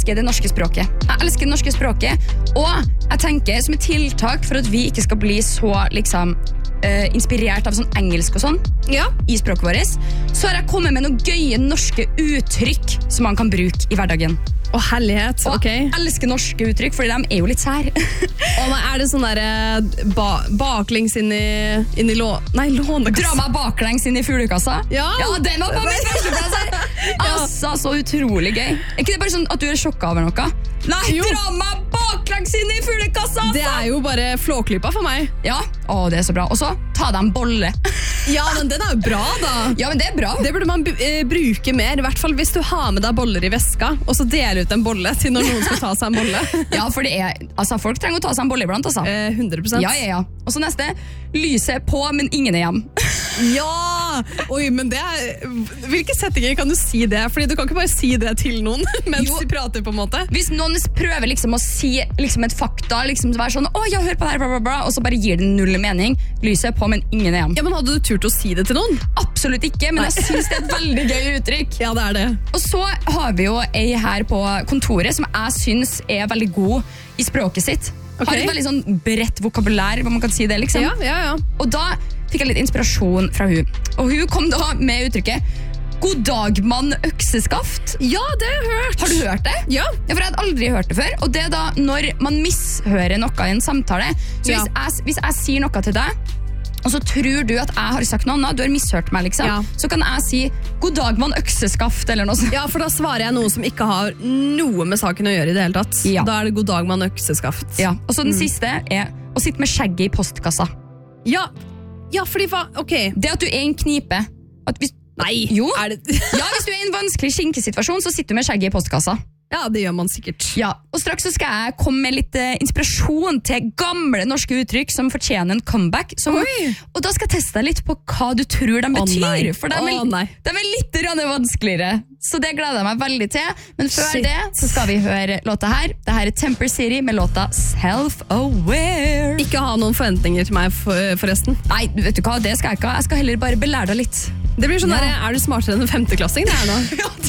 elsker det norske språket. Jeg elsker det norske språket, og jeg tenker som et tiltak for at vi ikke skal bli så liksom inspirert av sånn engelsk og sånn i språket vårt, så har jeg kommet med noen gøye norske uttrykk som man kan bruke i hverdagen. Herlighet, ok. Og jeg elsker norske uttrykk, fordi de er jo litt sær. Er det sånn der baklengs inn i lånekassa? Dra meg baklengs inn i fuglekassa? Ja, den var på min førsteplass her! Altså, så utrolig gøy. Er ikke det bare sånn at du er sjokket over noe? Nei, dra meg baklengs inn i fuglekassa! Det er jo bare flåklypa for meg. Ja, det er så bra. Og så, ta deg en bolle. Ja, men den er jo bra da. Ja, men det er bra. Det burde man bruke mer, i hvert fall hvis du har med deg boller i veska, og så deler ut en bolle til når noen skal ta seg en bolle. Ja, for altså, folk trenger å ta seg en bolle iblant, altså. 100%. Ja. Og så neste, lyset er på, men ingen er hjem. Ja! Oi, men hvilke settinger kan du si det? Fordi du kan ikke bare si det til noen mens de prater på en måte. Hvis noen prøver liksom å si liksom et fakta, liksom være sånn, ja, hør på det her, bla, bla, bla, og så bare gir det null mening. Lyset er på, men ingen er hjem. Ja, men hadde du turt å si det til noen? Absolutt ikke, men jeg synes det er et veldig gøy uttrykk. Ja, det er det. Og så har vi jo ei her på kontoret som jeg synes er veldig god i språket sitt. Okay. Har et veldig sånn bredt vokabulær, hva man kan si det, liksom. Ja. Og da fikk jeg litt inspirasjon fra hun. Og hun kom da med uttrykket God dag, mann, økseskaft. Ja, det har jeg hørt. Har du hørt det? Ja. For jeg hadde aldri hørt det før. Og det er da når man mishører noe i en samtale. Så hvis jeg sier noe til deg, og så tror du at jeg har sagt noe annet, du har mishørt meg, liksom, så kan jeg si God dag, mann, økseskaft, eller noe sånt. Ja, for da svarer jeg noe som ikke har noe med saken å gjøre i det hele tatt. Ja. Da er det God dag, mann, økseskaft. Ja, og så den siste er å sitte med skjegget i postkassa. Ja, fordi ok. Det at du er i en knipe. Nei, jo. Er det... Ja, hvis du er i en vanskelig skinkesituasjon, så sitter du med skjegget i postkassa. Ja, det gjør man sikkert. Ja, og straks så skal jeg komme med litt inspirasjon til gamle norske uttrykk som fortjener en comeback. Og da skal jeg teste deg litt på hva du tror de betyr. For de er litt vanskeligere. Så det gleder jeg meg veldig til. Men før det så skal vi høre låta her. Dette er Temper City med låta Self-Aware. Ikke ha noen forventninger til meg forresten. Nei, vet du hva, det skal jeg ikke ha. Jeg skal heller bare belære deg litt. Det blir sånn der, er du smartere enn en femteklassing? Det er nå. Ja,